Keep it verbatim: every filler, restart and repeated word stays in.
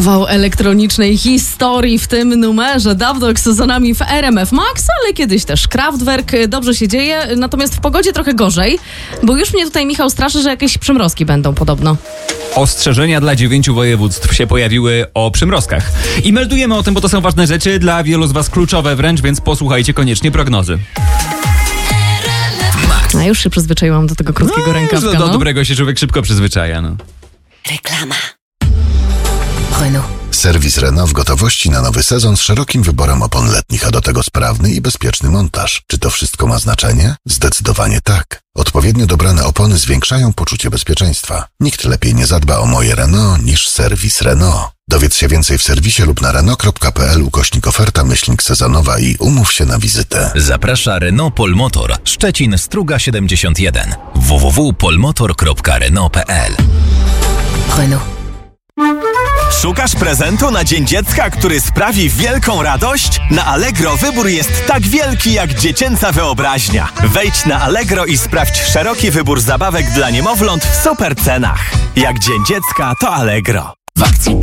Kawał elektronicznej historii w tym numerze. Dawdog z sezonami w R M F Max, ale kiedyś też Kraftwerk. Dobrze się dzieje, natomiast w pogodzie trochę gorzej, bo już mnie tutaj Michał straszy, że jakieś przymrozki będą podobno. Ostrzeżenia dla dziewięciu województw się pojawiły o przymrozkach. I meldujemy o tym, bo to są ważne rzeczy, dla wielu z was kluczowe wręcz, więc posłuchajcie koniecznie prognozy. A już się przyzwyczaiłam do tego krótkiego no, rękawka. Do no. dobrego się człowiek szybko przyzwyczaja. No. Reklama. Renault. Serwis Renault w gotowości na nowy sezon z szerokim wyborem opon letnich, a do tego sprawny i bezpieczny montaż. Czy to wszystko ma znaczenie? Zdecydowanie tak. Odpowiednio dobrane opony zwiększają poczucie bezpieczeństwa. Nikt lepiej nie zadba o moje Renault niż serwis Renault. Dowiedz się więcej w serwisie lub na renault kropka p l ukośnik oferta myślnik sezonowa i umów się na wizytę. Zaprasza Renault Polmotor, Szczecin, Struga siedemdziesiąt jeden. w w w kropka polmotor kropka renault kropka p l. Renault. Szukasz prezentu na Dzień Dziecka, który sprawi wielką radość? Na Allegro wybór jest tak wielki jak dziecięca wyobraźnia. Wejdź na Allegro i sprawdź szeroki wybór zabawek dla niemowląt w super cenach. Jak Dzień Dziecka, to Allegro. W akcji